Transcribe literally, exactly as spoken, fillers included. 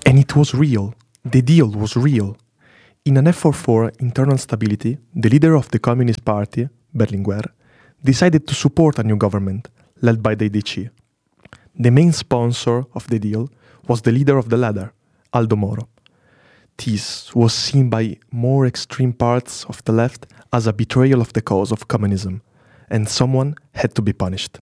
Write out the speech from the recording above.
And it was real. The deal was real. In an effort for internal stability, the leader of the Communist Party, Berlinguer, decided to support a new government led by the I D C. The main sponsor of the deal was the leader of the latter, Aldo Moro. This was seen by more extreme parts of the left as a betrayal of the cause of communism, and someone had to be punished.